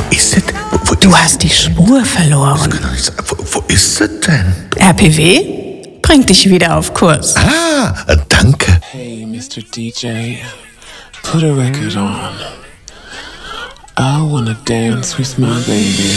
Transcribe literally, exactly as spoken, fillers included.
ist es? Wo, wo Du ist, hast die Spur verloren. das kann doch nicht sein. Wo, wo ist es denn? R P W bringt dich wieder auf Kurs. Ah, danke. Hey, Mister D J, put a record on. I wanna dance with my baby.